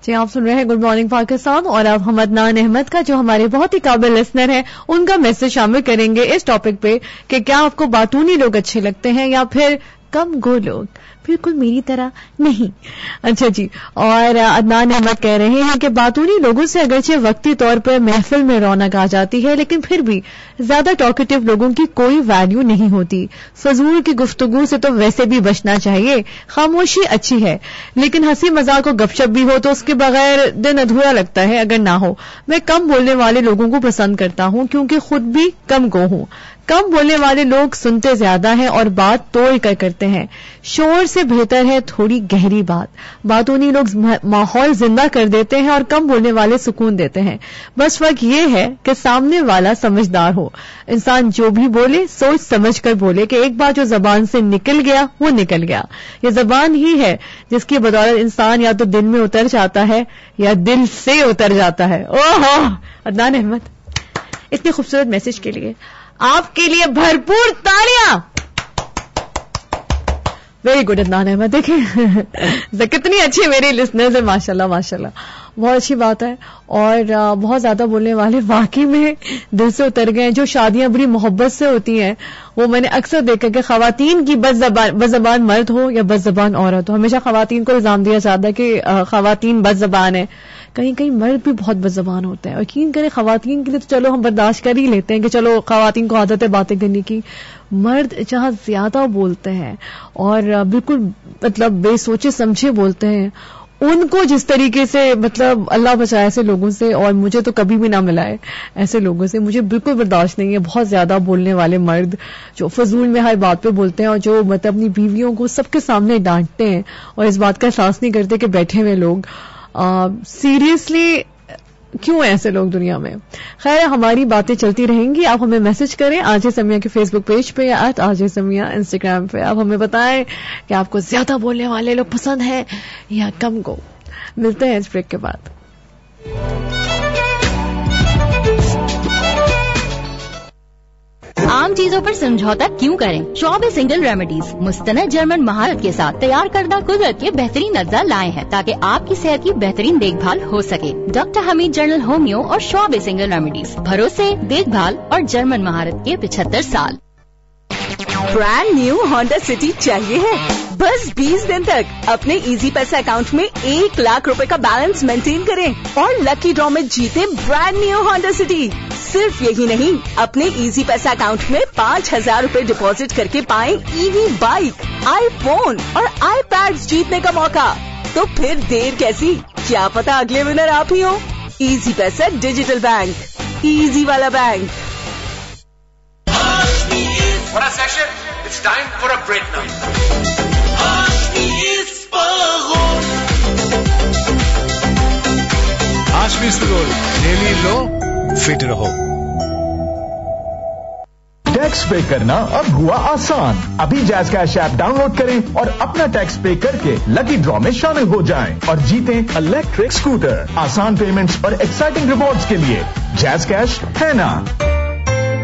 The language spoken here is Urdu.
جی آپ سن رہے ہیں گڈ مارننگ پاکستان اور اب ہم عدنان احمد کا جو ہمارے بہت ہی قابل لسنر ہیں ان کا میسج شامل کریں گے اس ٹاپک پہ کہ کیا آپ کو باتونی لوگ اچھے لگتے ہیں یا پھر کم گو لوگ. بالکل میری طرح نہیں. اچھا جی. اور عدنان احمد کہہ رہے ہیں کہ باتونی لوگوں سے اگرچہ وقتی طور پر محفل میں رونق آ جاتی ہے لیکن پھر بھی زیادہ ٹاکیٹو لوگوں کی کوئی ویلیو نہیں ہوتی. فضول کی گفتگو سے تو ویسے بھی بچنا چاہیے. خاموشی اچھی ہے لیکن ہنسی مذاق و گپ شپ بھی ہو تو اس کے بغیر دن ادھورا لگتا ہے اگر نہ ہو. میں کم بولنے والے لوگوں کو پسند کرتا ہوں کیونکہ خود بھی کم گو ہوں. کم بولنے والے لوگ سنتے زیادہ ہیں اور بات توڑ کر کرتے ہیں. شور سے بہتر ہے تھوڑی گہری بات. باتونی لوگ ماحول زندہ کر دیتے ہیں اور کم بولنے والے سکون دیتے ہیں. بس فرق یہ ہے کہ سامنے والا سمجھدار ہو. انسان جو بھی بولے سوچ سمجھ کر بولے کہ ایک بار جو زبان سے نکل گیا وہ نکل گیا. یہ زبان ہی ہے جس کی بدولت انسان یا تو دل میں اتر جاتا ہے یا دل سے اتر جاتا ہے. اوہ عدنان احمد اتنے خوبصورت میسج کے لیے آپ کے لیے بھرپور تالیاں. Very good Adnan Ahmad. دیکھیں کتنی اچھی میری لسنرز ہیں ماشاءاللہ ماشاءاللہ. بہت اچھی بات ہے اور بہت زیادہ بولنے والے واقعی میں دل سے اتر گئے. جو شادیاں بڑی محبت سے ہوتی ہیں وہ میں نے اکثر دیکھا کہ خواتین کی بد زبان مرد ہو یا بد زبان عورت ہو ہمیشہ خواتین کو الزام دیا جاتا ہے کہ خواتین بد زبان ہیں. کہیں کہیں مرد بھی بہت بد زبان ہوتے ہیں. یقین کریں خواتین کے لیے تو چلو ہم برداشت کر ہی لیتے ہیں کہ چلو خواتین کو عادت ہے باتیں کرنے کی. مرد جہاں زیادہ بولتے ہیں اور بالکل مطلب بے سوچے سمجھے بولتے ہیں ان کو جس طریقے سے مطلب اللہ بچائے ایسے لوگوں سے. اور مجھے تو کبھی بھی نہ ملا ہے ایسے لوگوں سے. مجھے بالکل برداشت نہیں ہے بہت زیادہ بولنے والے مرد جو فضول میں ہر بات پہ بولتے ہیں اور جو مطلب اپنی بیویوں کو سب کے سامنے ڈانٹتے ہیں اور اس بات کا احساس نہیں کرتے کہ بیٹھے ہوئے لوگ سیریسلی کیوں ایسے لوگ دنیا میں. خیر ہماری باتیں چلتی رہیں گی. آپ ہمیں میسج کریں آج سمیہ کے فیس بک پیج پہ یا آج سمیہ انسٹاگرام پہ. آپ ہمیں بتائیں کہ آپ کو زیادہ بولنے والے لوگ پسند ہیں یا کم کو. ملتے ہیں اس بریک کے بعد. عام چیزوں پر سمجھوتا کیوں کریں؟ شعب سنگل ریمیڈیز مستند جرمن مہارت کے ساتھ تیار کردہ قدرت کے بہترین اجزاء لائے ہیں تاکہ آپ کی صحت کی بہترین دیکھ بھال ہو سکے. ڈاکٹر حمید جنرل ہومیو اور شعب سنگل ریمیڈیز بھروسے دیکھ بھال اور جرمن مہارت کے 75 سال. برانڈ نیو ہونڈا سٹی چاہیے ہے؟ بس 20 دن تک اپنے ایزی پیسہ اکاؤنٹ میں 1 لاکھ روپے کا بیلنس مینٹین کریں اور لکی ڈرا میں جیتے برانڈ نیو ہونڈا سٹی. صرف یہی نہیں اپنے ایزی پیسہ اکاؤنٹ میں 5,000 روپے ڈپازٹ کر کے پائیں ای وی بائک, آئی فون اور آئی پیڈ جیتنے کا موقع. تو پھر دیر کیسی, کیا پتا اگلے ونر آپ ہی ہو. ایزی پیسہ ڈیجیٹل بینک, ایزی والا bank. For a session, it's time for a break now. Ashmi Sugol, daily low, fit raho. Tax pay کرنا اب ہوا آسان. ابھی جیز کیش ایپ ڈاؤن لوڈ کریں اور اپنا ٹیکس پے کر کے لکی ڈرا میں شامل ہو جائیں اور جیتیں الیکٹرک اسکوٹر. آسان پیمنٹس اور ایکسائٹنگ ریوارڈز کے لیے جیز کیش ہے نا.